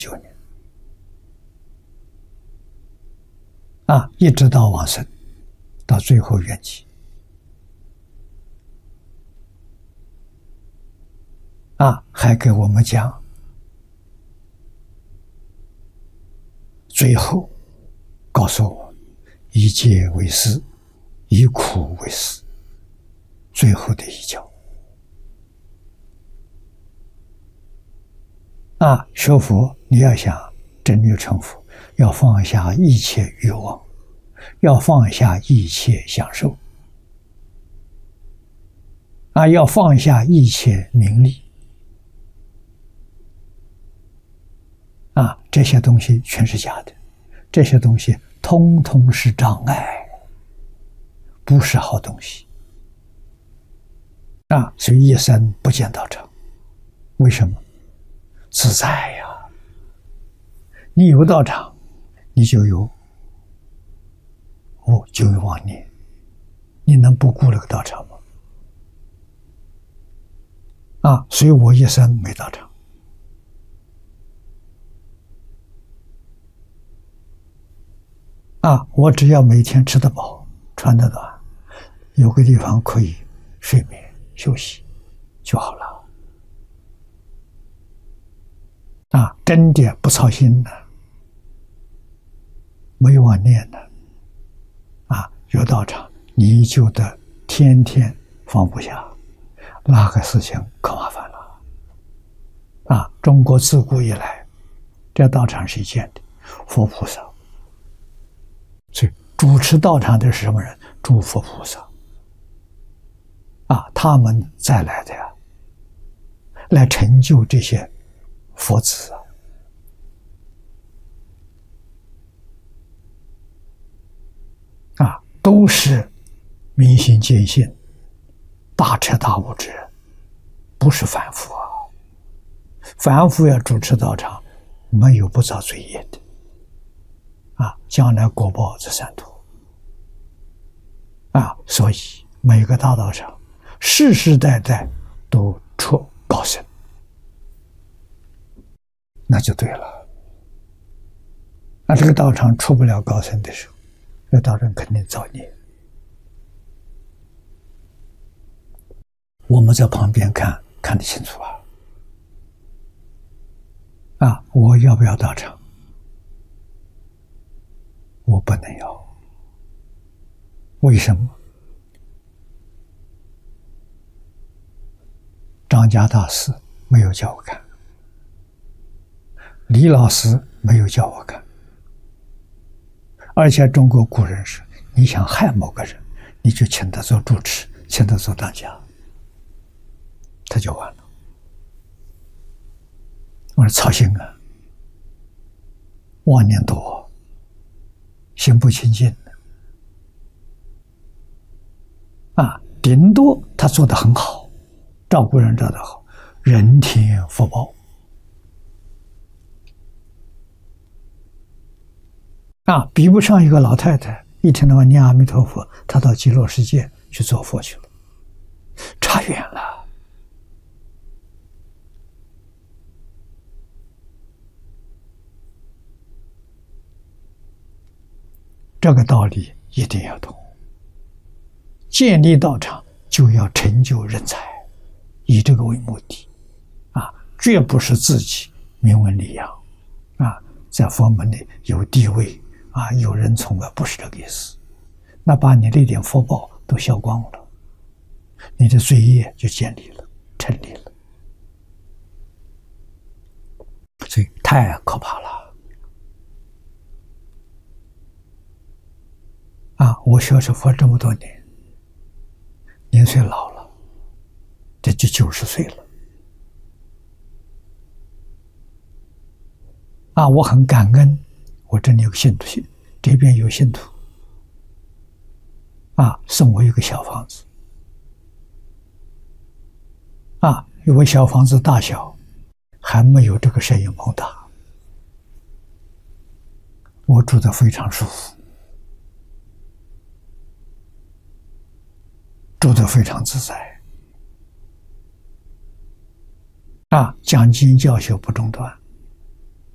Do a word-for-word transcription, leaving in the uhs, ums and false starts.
九年啊，一直到往生，到最后圆寂啊，还给我们讲，最后告诉我，一戒为师，以苦为师，最后的一教啊，学佛你要想真正成佛，要放下一切欲望，要放下一切享受啊，要放下一切名利啊，这些东西全是假的，这些东西通通是障碍，不是好东西啊，所以一生不见道场。为什么？自在呀！你有道场，你就有哦，就有妄念，你能不顾那个道场吗？啊，所以我一生没道场。啊，我只要每天吃得饱，穿得暖，有个地方可以睡眠休息就好了。啊，真的不操心的，没有妄念的，啊，有道场，你就得天天放不下，那个事情可麻烦了。啊，中国自古以来，这道场是一件的，佛菩萨。所以主持道场的是什么人？诸佛菩萨。啊，他们再来的呀，来成就这些佛子啊，啊，都是明心见性、大彻大悟之人，不是凡夫啊。凡夫要主持道场，没有不造罪业的啊，将来果报这三途啊，所以每个大道场，世世代代都出高僧。那就对了。那这个道场出不了高僧的时候，这个道场肯定造孽。我们在旁边看，看得清楚啊。啊，我要不要道场？我不能要。为什么？张家大师没有叫我看。李老师没有叫我看，而且中国古人是，你想害某个人，你就请他做主持，请他做当家，他就完了。我说操心啊，妄念多，心不清净啊，顶多他做得很好，照顾人照得好，人天福报。啊，比不上一个老太太一天到晚念阿弥陀佛，她到极乐世界去做佛去了，差远了。这个道理一定要懂。建立道场就要成就人才，以这个为目的，啊，绝不是自己名闻利养，啊，在佛门里有地位。啊，有人崇拜，不是这个意思，那把你的一点福报都消光了，你的罪业就建立了，成立了，所以太可怕了。啊，我学学佛这么多年，年岁老了，这就九十岁了。啊，我很感恩。我这里有个信徒，这边有信徒啊，送我一个小房子啊，因为小房子大小还没有这个摄影棚大，我住得非常舒服，住得非常自在啊，讲经教学不中断。